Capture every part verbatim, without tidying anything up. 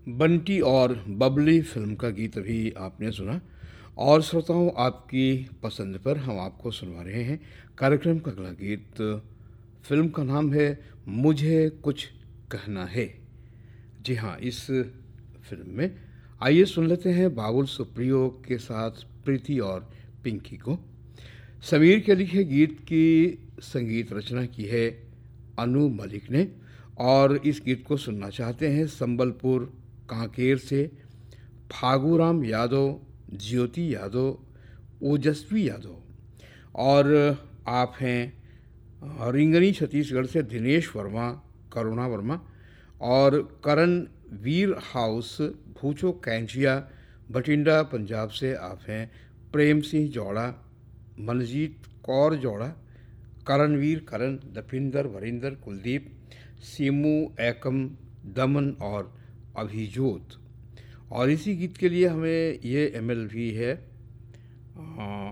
बंटी और बबली फिल्म का गीत अभी आपने सुना। और श्रोताओं, आपकी पसंद पर हम आपको सुनवा रहे हैं कार्यक्रम का अगला गीत। फिल्म का नाम है मुझे कुछ कहना है। जी हाँ, इस फिल्म में आइए सुन लेते हैं बाबुल सुप्रियो के साथ प्रीति और पिंकी को। समीर के लिखे गीत की संगीत रचना की है अनु मलिक ने, और इस गीत को सुनना चाहते हैं संबलपुर कांकेर से फागूराम यादव, ज्योति यादव, ओजस्वी यादव। और आप हैं रिंगनी छत्तीसगढ़ से दिनेश वर्मा, करुणा वर्मा, और करण वीर हाउस भूचो कैंचिया बठिंडा पंजाब से आप हैं प्रेम सिंह जौड़ा, मनजीत कौर जौड़ा, करणवीर करण, दफिंदर वरिंदर, कुलदीप, सीमू एकम, दमन और अभिजोत। और इसी गीत के लिए हमें ये ईमेल भी है। आ,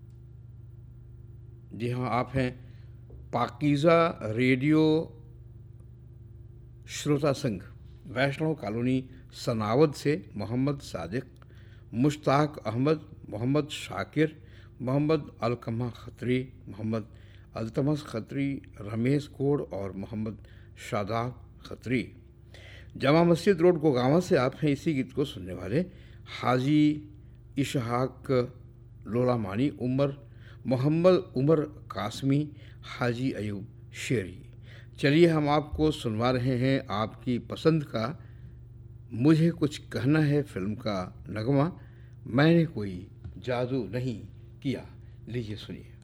जी हाँ, आप हैं पाकीज़ा रेडियो श्रोता संघ, वैष्णव कॉलोनी सनावद से मोहम्मद सादिक, मुश्ताक अहमद, मोहम्मद शाकिर, मोहम्मद अलकमा खत्री, मोहम्मद अल्तमस खत्री, रमेश कोड़ और मोहम्मद शादाब खत्री। जमा मस्जिद रोड गोगावा से आप हैं इसी गीत को सुनने वाले हाजी इशहाक लोलामानी, उमर मोहम्मद उमर कासमी, हाजी अयूब शेरी। चलिए हम आपको सुनवा रहे हैं आपकी पसंद का मुझे कुछ कहना है फिल्म का नगमा, मैंने कोई जादू नहीं किया। लीजिए सुनिए।